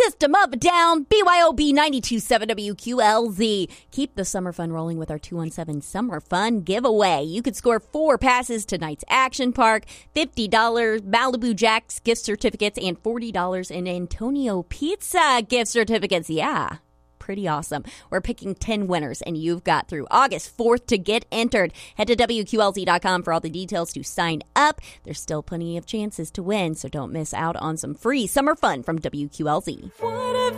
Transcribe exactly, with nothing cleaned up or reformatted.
System of a Down, B Y O B ninety-two point seven W Q L Z. Keep the summer fun rolling with our two one seven Summer Fun giveaway. You could score four passes to tonight's Action Park, fifty dollars Malibu Jack's gift certificates, and forty dollars in Antonio Pizza gift certificates. Yeah. Pretty awesome. We're picking ten winners, and you've got through August fourth to get entered. Head to W Q L Z dot com for all the details to sign up. There's still plenty of chances to win, so don't miss out on some free summer fun from W Q L Z. What if